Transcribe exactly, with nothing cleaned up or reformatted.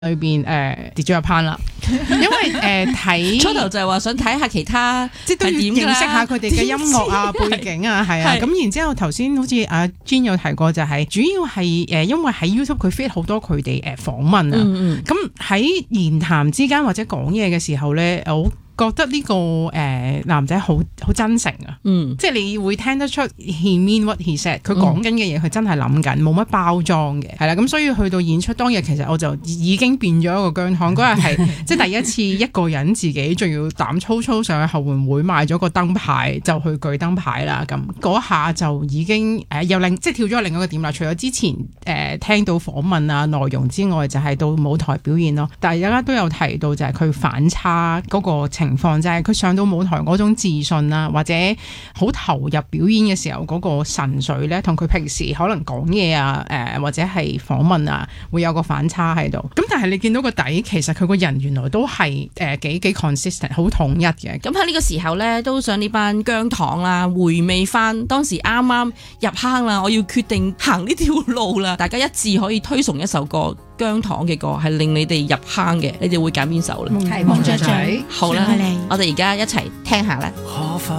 裏邊誒跌咗入坑啦，因為誒睇初頭就係話想睇下其他， 即係都要認識下佢哋嘅音樂啊、背景啊，係啊。咁然之後頭先好似阿 Jean 有提過，就係主要係誒因為喺 YouTube 佢 fit 好多佢哋誒訪問啊，咁喺言談之間或者講嘢嘅時候咧，我覺得呢個誒男仔好好真誠啊，嗯，即係你會聽得出 he mean what he said， 佢講緊嘅嘢佢真係諗緊，冇乜包裝嘅，係啦，咁所以去到演出當日，其實我就已經變咗一個姜糖，嗰日係即係第一次一個人自己仲要膽粗粗上去後援會買咗個燈牌就去舉燈牌啦，咁嗰下就已經誒、呃、又另即係跳咗另一個點啦，除咗之前誒、呃、聽到訪問啊內容之外，就係、是、到舞台表演咯，但係大家都有提到就係佢反差嗰個情況，就係佢上到舞台嗰種自信啊，或者好投入表演嘅時候嗰個神髓咧，同佢平時可能講嘢啊，誒、呃、或者係訪問啊，會有個反差喺度。咁但係你見到個底，其實佢個人原來都係誒幾幾 consistent， 好統一嘅。 咁喺呢個時候咧，都想呢班姜糖啦，回味翻當時啱啱入坑啦，我要決定行呢條路啦，大家一致可以推崇一首歌。姜糖嘅歌係令你哋入坑嘅，你哋會揀邊首咧？ 係夢雀嘴。 好啦，我哋而家一齊聽下啦。